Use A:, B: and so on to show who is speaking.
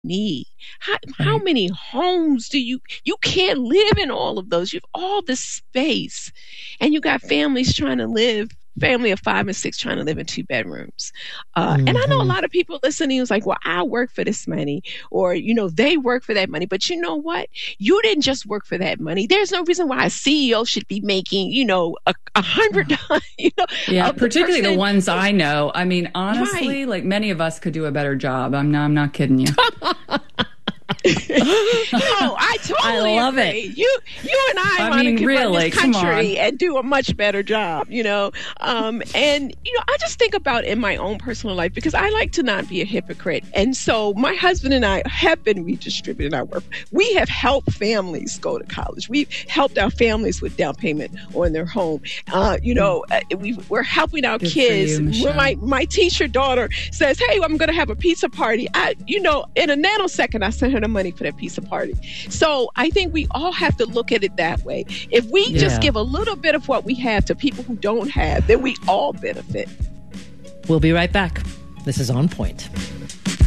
A: need? How many homes do you can't live in all of those. You have all this space, and you got families trying to live, family of 5 and 6 trying to live in 2 bedrooms. And I know a lot of people listening who's like, well, I work for this money, or, they work for that money. But you know what? You didn't just work for that money. There's no reason why a CEO should be making, $100,
B: Yeah, particularly the ones I know. I mean, honestly, like many of us could do a better job. I'm not kidding you.
A: Oh, I totally
B: love
A: agree.
B: it.
A: You and I want to run this
B: come
A: country
B: on.
A: and do a much better job, And I just think about in my own personal life, because I like to not be a hypocrite. And so my husband and I have been redistributing our work. We have helped families go to college. We've helped our families with down payment on their home. We're helping our
B: Good
A: kids.
B: for you,
A: When my teacher daughter says, "Hey, I'm going to have a pizza party," in a nanosecond, I sent her the money for that pizza party. So I think we all have to look at it that way. If we just give a little bit of what we have to people who don't have, then we all benefit.
C: We'll be right back. This is On Point.